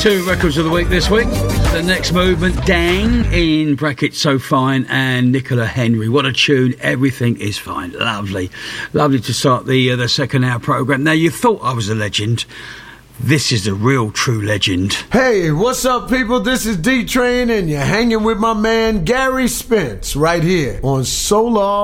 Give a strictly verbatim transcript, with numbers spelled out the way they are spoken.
Two records of the week this week. The Next Movement, Dang, in brackets So Fine, and Nicola Henry. What a tune. Everything is fine. Lovely. Lovely to start the uh, the second hour programme. Now, you thought I was a legend. This is the real true legend. Hey, what's up, people? This is D-Train, and you're hanging with my man Gary Spence right here on Solar